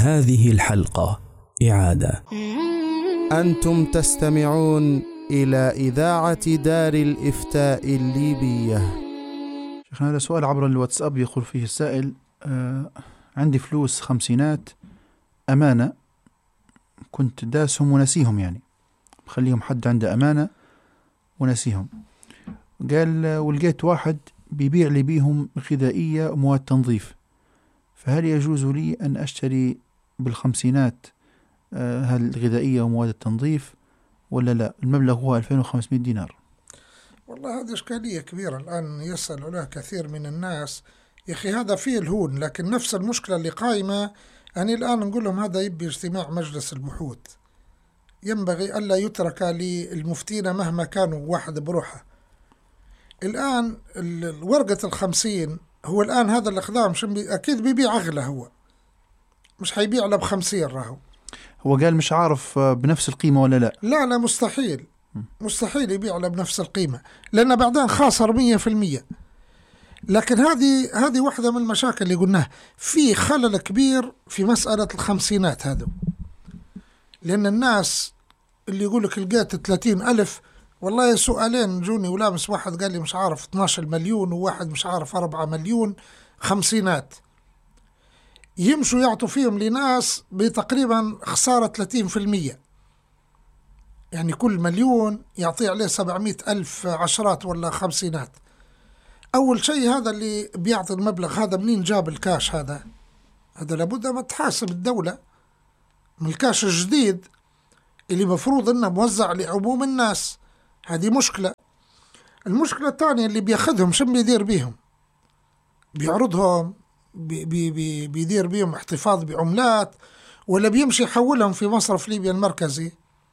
هذه الحلقة إعادة. أنتم تستمعون إلى إذاعة دار الإفتاء الليبية. شيخنا هذا سؤال عبر الواتساب، يقول فيه السائل: عندي فلوس 50 أمانة، كنت داسهم ونسيهم، يعني بخليهم حد عنده أمانة ونسيهم. قال ولقيت واحد بيبيع لي بيهم غذائية ومواد تنظيف، فهل يجوز لي أن أشتري بال50 هالغذائية ومواد التنظيف ولا لا؟ المبلغ هو 2500 دينار. والله هذه إشكالية كبيرة الآن يسأل عليها كثير من الناس. يا أخي هذا فيه الهون، لكن نفس المشكلة اللي قائمة. أنا الآن نقول لهم هذا يبي اجتماع مجلس البحوث، ينبغي ألا يترك للمفتين مهما كانوا واحد بروحه. الآن ورقة 50 هو الآن هذا الإقدام أكيد بيبيع أغلى، هو مش حيبيع له ب50 راهو. هو قال مش عارف بنفس القيمة ولا لا. لا مستحيل، مستحيل يبيع له بنفس القيمة، لأنه بعدين خاسر 100%. لكن هذه واحدة من المشاكل اللي قلناها، في خلل كبير في مسألة 50 هذا. لأن الناس اللي يقولك لقيت 30,000، والله سؤالين جوني ولامس، واحد قال لي مش عارف 12 مليون وواحد مش عارف 4 مليون 50، يمشوا يعطوا فيهم لناس بتقريبا خسارة 30%. يعني كل مليون يعطي عليه 700,000 عشرات ولا 50. أول شيء هذا اللي بيعطي المبلغ هذا منين جاب الكاش هذا لابد ما تحاسب الدولة من الكاش الجديد اللي مفروض إنه موزع لعموم الناس. هذه مشكلة. المشكلة الثانية اللي بياخذهم شو بيدير بيهم؟ بيعرضهم، بيدير بيهم احتفاظ بعملات، ولا بيمشي يحولهم في مصرف ليبيا المركزي؟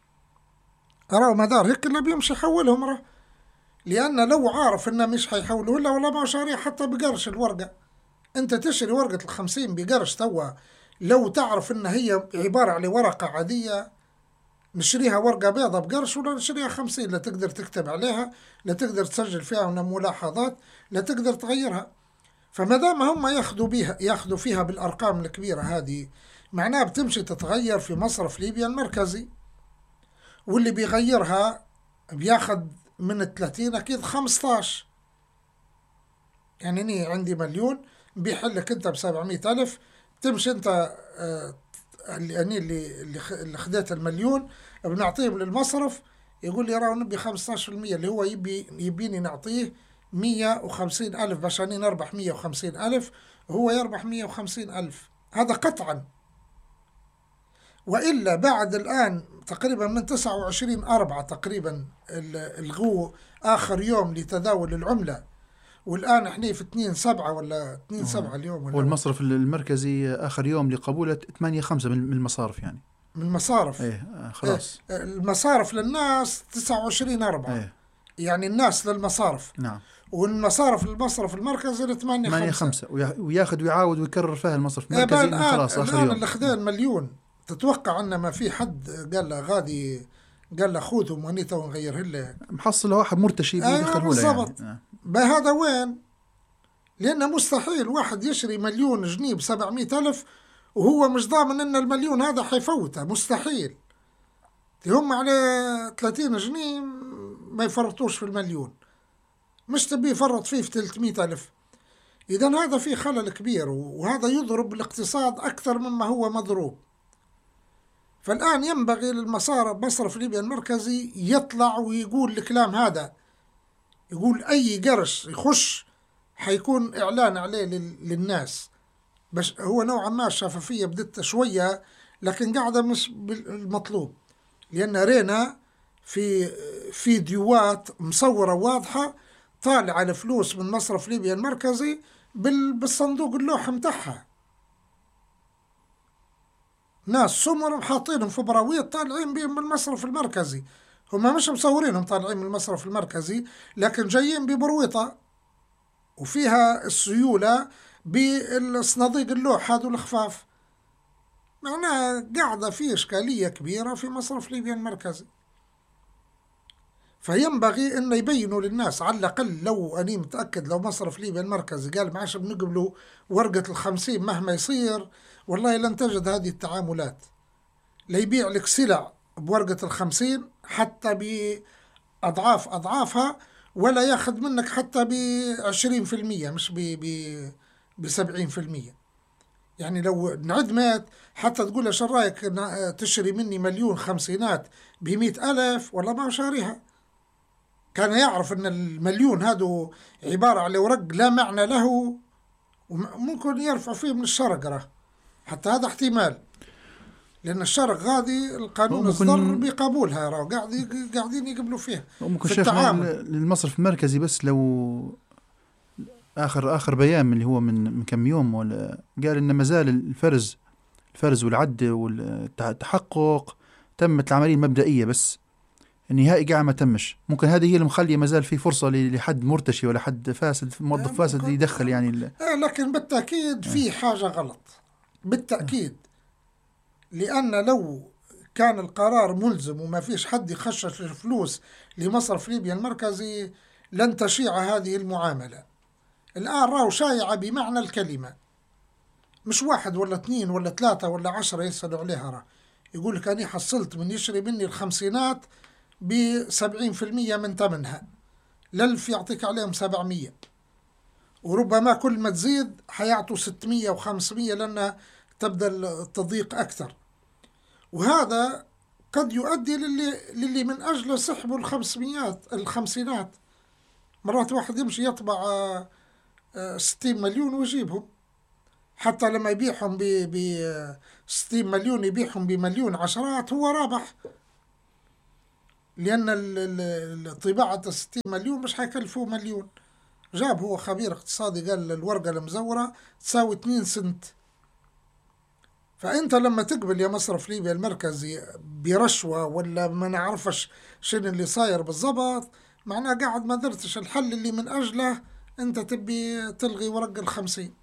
أراه مدار هيك اللي بيمشي يحولهم راه، لأن لو عارف إنه مش حيحولوا ولا ما شاريه حتى بقرش الورقة. أنت تشتري ورقة 50 بقرش توا، لو تعرف إن هي عبارة عن ورقة عادية نشريها ورقة بيضة بقرش، ولا نشريها 50 لا تقدر تكتب عليها، لا تقدر تسجل فيها ملاحظات، لا تقدر تغيرها. فما دام هم ياخذوا فيها بالأرقام الكبيرة هذه، معناها بتمشي تتغير في مصرف ليبيا المركزي، واللي بيغيرها بياخذ من 30 أكيد 15. يعني عندي مليون بيحلك أنت ب700,000، تمشي أنت اللي خديت المليون بنعطيهم للمصرف، يقول لي راهو نبي 15%، اللي هو يبيني نعطيه 150,000 باش أنا نربح 150,000، وهو يربح 150,000. هذا قطعا. وإلا بعد الآن تقريبا من 29/4 تقريبا الغو آخر يوم لتداول العملة، والآن احنا في 2/7 ولا 2/7 اليوم. والمصرف المركزي آخر يوم لقبولة 8/5 من المصارف، يعني من المصارف. خلاص. المصارف للناس 29/4. يعني الناس للمصارف. نعم. والمصارف للمصرف المركزي 8/5. وياخذ ويعاود ويكرر فيها المصرف المركزي. خلاص آخر يوم. الآن اللي خذين مليون، تتوقع أن ما في حد قال له غادي، قال له خذهم ونيته ونغيره له؟ محصل واحد مرتشي بيدخلوا له يعني. بهذا وين؟ لأنه مستحيل واحد يشري 1,000,000 جنيه ب700,000 وهو مش ضامن أن المليون هذا حيفوته. مستحيل. هم على 30 جنيه ما يفرطوش في المليون، مش تبي يفرط فيه في 300,000. إذن هذا فيه خلل كبير، وهذا يضرب الاقتصاد أكثر مما هو مضروب. فالآن ينبغي مصرف ليبيا المركزي يطلع ويقول الكلام هذا، يقول أي قرش يخش حيكون إعلان عليه للناس. بس هو نوعا ما الشفافية بدت شوية، لكن قاعدة مش بالمطلوب، لأن رينا في فيديوهات مصورة واضحة طالعة الفلوس من مصرف ليبيا المركزي بالصندوق اللوح متاعها، ناس سمر حاطينهم في براويط طالعين بهم من المصرف المركزي. هم مش مصورينهم طالعين من المصرف المركزي، لكن جايين ببرويطة وفيها السيولة بالصناديق اللوح هذو الخفاف. معناها قاعدة فيه إشكالية كبيرة في مصرف ليبيا المركزي. فينبغي أن يبينوا للناس على الأقل، لو أني متأكد لو مصرف ليبيا المركزي قال معاش بنقبلوا ورقة 50 مهما يصير، والله لن تجد هذه التعاملات، ليبيع لك سلع بورقة 50 حتى بأضعاف أضعافها، ولا ياخذ منك حتى ب20%، مش ب70%. يعني لو انعدمت حتى تقول له شو رايك تشتري مني 1,000,000 خمسينات ب100,000، والله ما شاريها. كان يعرف ان 1,000,000 هذا عبارة عن ورق لا معنى له، وممكن يرفع فيه من الشرق، حتى هذا احتمال، لأن الشرق غادي القانون اصدر بقبولها، قاعدين يقبلوا فيها. ممكن شيخنا للمصرف المركزي، بس لو آخر بيان من اللي هو من كم يوم، ولا قال إن مازال الفرز والعد والتحقق تمت العملية المبدئية، بس النهائي قاعد ما تمش. ممكن هذه هي المخلية مازال في فرصة لحد مرتشي ولا حد فاسد، موظف فاسد يدخل يعني لكن بالتأكيد في حاجة غلط بالتأكيد، لأن لو كان القرار ملزم وما فيش حد يخشش الفلوس لمصرف ليبيا المركزي لن تشيع هذه المعاملة. الآن راهو شايعة بمعنى الكلمة، مش 1 ولا 2 ولا 3 ولا 10 يسألوا عليها، يقول لك أنا حصلت من يشري مني الخمسينات ب70% من ثمنها، للف يعطيك عليهم 700، وربما كل ما تزيد حيعطوا 600 و500 لأن تبدأ التضييق أكثر. وهذا قد يؤدي للي من أجل سحب الخمسينات. مرات واحد يمشي يطبع 60 مليون ويجيبهم، حتى لما يبيعهم ب 60 مليون يبيعهم ب1,000,000 عشرات، هو رابح، لأن طباعة 60 مليون مش حيكلفوا 1,000,000. جاب هو خبير اقتصادي قال الورقة المزورة تساوي 2 سنت. فأنت لما تقبل يا مصرف ليبيا المركزي برشوة ولا ما نعرفش شنو اللي صاير بالضبط، معناه قاعد ما درتش الحل اللي من أجله أنت تبي تلغي ورق 50.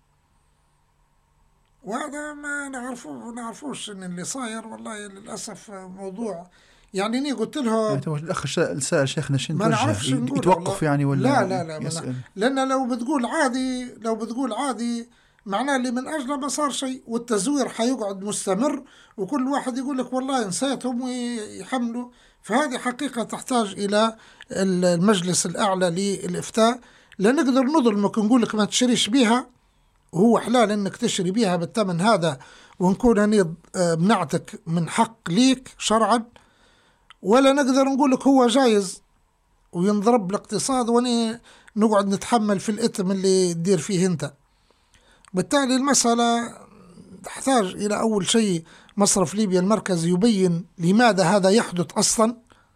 وهذا ما نعرفوش شنو اللي صاير، والله للأسف موضوع يعني. ني قلت له الأخ السائل شيخنا ما نعرفش يتوقف يعني ولا لا لأن لو بتقول عادي معناه اللي من أجله ما صار شيء، والتزوير حيقعد مستمر، وكل واحد يقول لك والله نسيتهم ويحملوا. فهذه حقيقة تحتاج إلى المجلس الأعلى للإفتاء، لا نقدر نظلمك نقول لك ما تشريش بيها، وهو حلال إنك تشري بيها بالثمن هذا، ونكون أنا منعتك من حق ليك شرعا، ولا نقدر نقول لك هو جايز وينضرب الاقتصاد وني نقعد نتحمل في الإثم اللي تدير فيه أنت. بالتالي المسألة تحتاج إلى أول شيء مصرف ليبيا المركزي يبين لماذا هذا يحدث أصلا،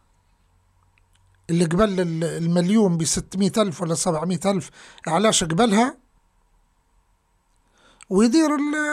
اللي قبل 1,000,000 ب600,000 ولا 700,000 علاش قبلها، ويدير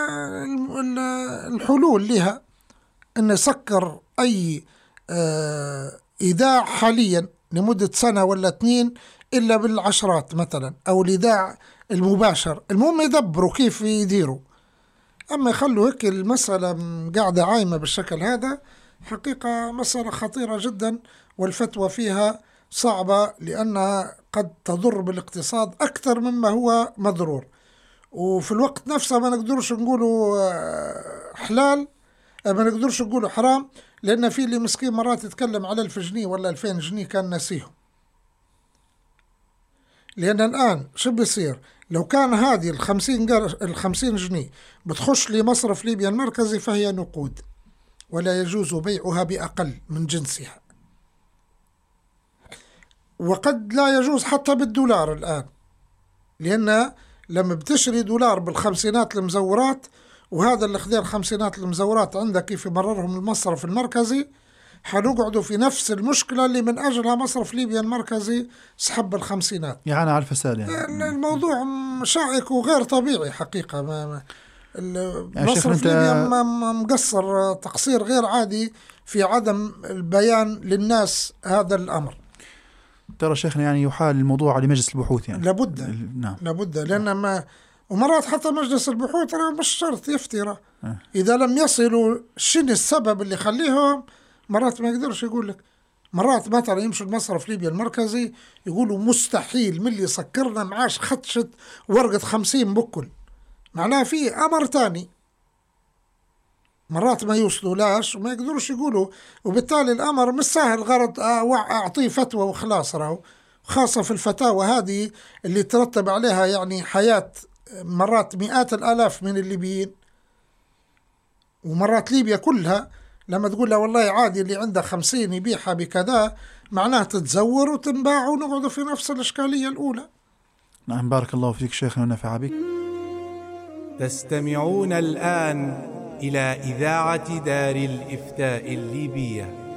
الحلول لها، أن يسكر أي إيداع حاليا لمدة سنة ولا 2 إلا بالعشرات مثلا، أو الإيداع المباشر. المهم يدبروا كيف يديروا، أما يخلوا هيك المسألة قاعدة عايمة بالشكل هذا، حقيقة مسألة خطيرة جدا، والفتوى فيها صعبة، لأنها قد تضر بالاقتصاد أكثر مما هو مضرور. وفي الوقت نفسه ما نقدرش نقولوا حلال، ما نقدرش نقولوا حرام، لأن في اللي مسكين مرات يتكلم على 1,000 جنيه ولا 2,000 جنيه كان ناسيهم. لأن الآن شو بيصير لو كان هذه 50 جنيه بتخش لمصرف ليبيا المركزي، فهي نقود ولا يجوز بيعها بأقل من جنسها، وقد لا يجوز حتى بالدولار الآن، لأن لما بتشري دولار بالخمسينات المزورات، وهذا اللي خذ الخمسينات المزورات عندك كيف يمررهم المصرف المركزي، حنقعدوا في نفس المشكلة اللي من أجلها مصرف ليبيا المركزي سحب الخمسينات. يعني على الفساد يعني. الموضوع شائك وغير طبيعي حقيقة. مصرف ليبيا مقصر تقصير غير عادي في عدم البيان للناس هذا الأمر. ترى شيخنا يعني يحال الموضوع لمجلس البحوث يعني لابد. نعم لابد، لأن ومرات حتى مجلس البحوث مش شرط يفترى إذا لم يصلوا شنو السبب اللي يخليهم، مرات ما يقدرش يقول لك. مرات مثلا يمشوا المصرف ليبيا المركزي يقولوا مستحيل من اللي سكرنا معاش خدشت ورقة 50 بكل، معناها في أمر تاني. مرات ما يوصلوا لاش وما يقدروش يقولوا، وبالتالي الأمر مش سهل غرض أعطيه فتوى وخلاص. راهو خاصة في الفتاوى هذه اللي ترتب عليها يعني حياة مرات مئات الآلاف من الليبيين، ومرات ليبيا كلها لما تقول له والله عادي اللي عنده 50 يبيعها بكذا، معناه تتزور وتنباع ونقعد في نفس الإشكالية الأولى. نعم، بارك الله فيك شيخنا ونفع بك. تستمعون الآن إلى إذاعة دار الإفتاء الليبية.